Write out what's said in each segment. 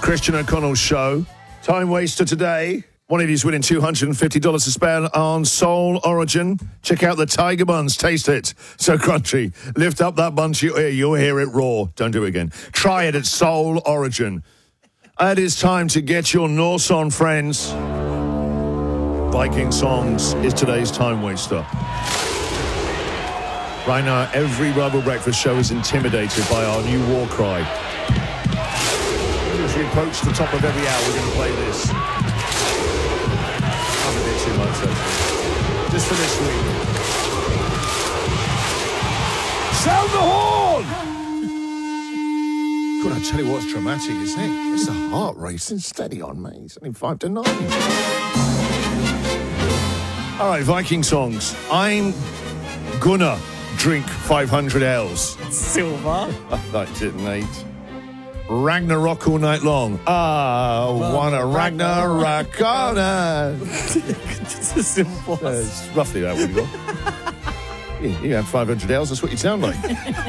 Christian O'Connell Show. Time waster today. One of you's winning $250 to spend on Soul Origin. Check out the Tiger Buns. Taste it. So crunchy. Lift up that bun to your ear. You'll hear it raw. Don't do it again. Try it at Soul Origin. It is time to get your Norse on, friends. Viking Songs is today's time waster. Right now, every Rebel Breakfast show is intimidated by our new war cry. As we approach the top of every hour, we're going to play this. Not a bit too much, actually. Just for this week. Sound the horn! God, I tell you what's dramatic, isn't it? It's the heart racing steady on, mate. It's only 5 to 9. All right, Viking songs. I'm gonna drink 500 L's. Silver. I liked it, Nate. Ragnarok all night long. Wanna Ragnarok all night. Just a simple. It's roughly that, what you got? You have 500 L's, that's what you sound like.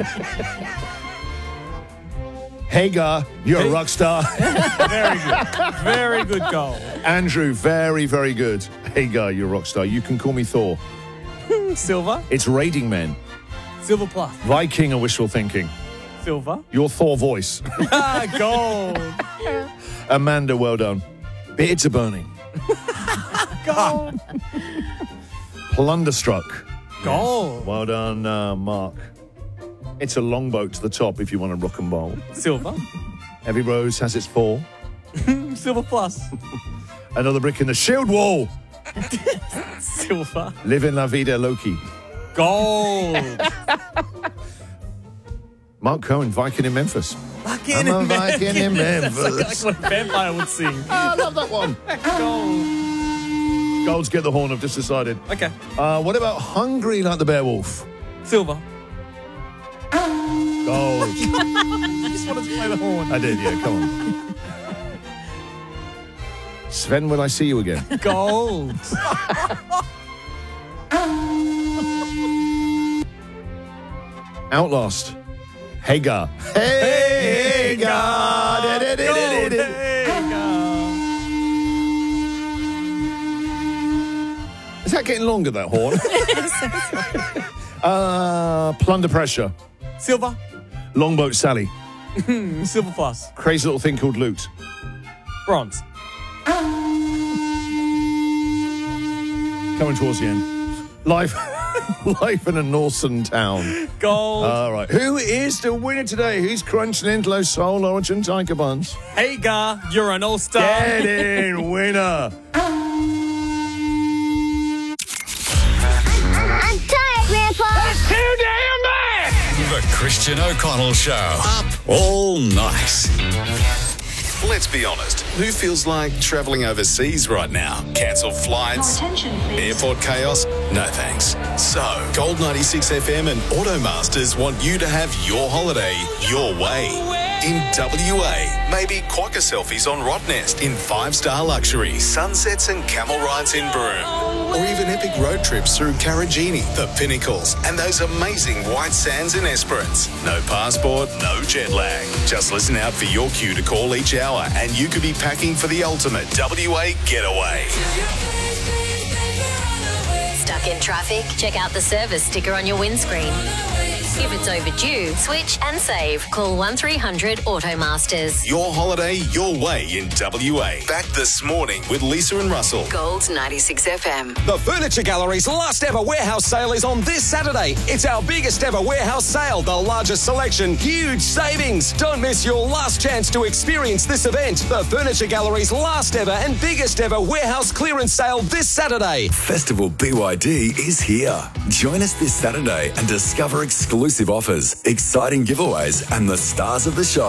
Hagar, you're a rock star. Very good. Very good goal. Andrew, very, very good. Hagar, you're a rock star. You can call me Thor. Silver. It's Raiding Men. Silver plus. Viking or wishful thinking. Silver. Your Thor voice. Gold. Amanda, well done. Beards are burning. Gold. Plunderstruck. Gold. Well done, Mark. It's a longboat to the top if you want to rock and roll. Silver. Every rose has its fall. Silver plus. Another brick in the shield wall. Silver. Live in La Vida Loki. Gold. Mark Cohen, Viking in Memphis. Viking I'm a Viking in Memphis. That's like what a vampire would sing. I love that one. Gold. Golds get the horn, I've just decided. Okay. What about hungry like the Beowulf? Silver. Gold. You just wanted to play the horn. I did, yeah, come on. Sven, will I see you again? Gold. Outlast. Hagar. Hagar. Is that getting longer, that horn? Plunder Pressure. Silver. Longboat Sally. Silver plus. Crazy little thing called Loot. Bronze. Coming towards the end. Life in a Northern town. Gold. All right. Who is the winner today? Who's crunching into those Soul Origin Tiger Buns? Hagar, you're an all-star. Get in, winner. I'm tired, Grandpa. That's too damn bad! The Christian O'Connell Show. Up all night. Let's be honest, who feels like travelling overseas right now? Cancelled flights? Airport chaos? No thanks. So, Gold 96 FM and Automasters want you to have your holiday your way. In WA, maybe quokka selfies on Rottnest in 5-star luxury, sunsets and camel rides in Broome. Or even epic road trips through Karajini, the Pinnacles, and those amazing white sands in Esperance. No passport, no jet lag. Just listen out for your cue to call each hour and you could be packing for the ultimate WA getaway. Stuck in traffic? Check out the service sticker on your windscreen. If it's overdue, switch and save. Call 1300 Automasters. Your holiday, your way in WA. Back this morning with Lisa and Russell. Gold 96 FM. The Furniture Gallery's last ever warehouse sale is on this Saturday. It's our biggest ever warehouse sale, the largest selection, huge savings. Don't miss your last chance to experience this event. The Furniture Gallery's last ever and biggest ever warehouse clearance sale this Saturday. Festival BYD is here. Join us this Saturday and discover exclusive offers, exciting giveaways, and the stars of the show.